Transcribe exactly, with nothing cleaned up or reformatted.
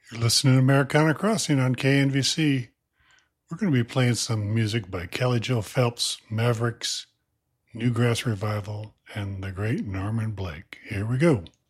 You're listening to Americana Crossing on K N V C. We're going to be playing some music by Kelly Jo Phelps, Mavericks, Newgrass Revival, and the great Norman Blake. Here we go.